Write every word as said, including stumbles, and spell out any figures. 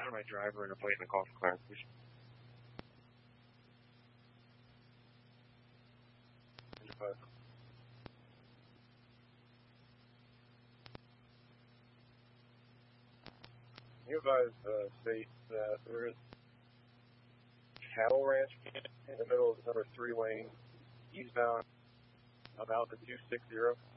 Encounter my driver and a plate in the call for clearance, please. five. You advise uh, state that there is cattle ranch in the middle of number three lane eastbound about the two sixty.